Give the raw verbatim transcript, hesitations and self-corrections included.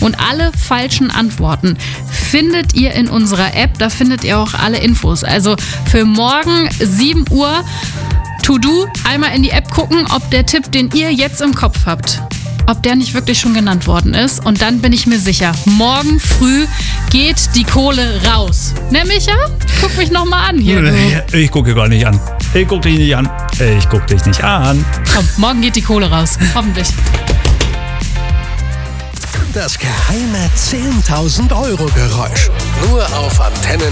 Und alle falschen Antworten findet ihr in unserer App. Da findet ihr auch alle Infos. Also für morgen sieben Uhr To-Do, einmal in die App gucken, ob der Tipp, den ihr jetzt im Kopf habt, ob der nicht wirklich schon genannt worden ist. Und dann bin ich mir sicher, morgen früh geht die Kohle raus. Ne, Micha? Guck mich nochmal an hier. Du. Ich gucke gar nicht an. Ich guck dich nicht an. Ich guck dich nicht an. Komm, morgen geht die Kohle raus. Hoffentlich. Das geheime zehntausend Euro Geräusch. Nur auf Antenne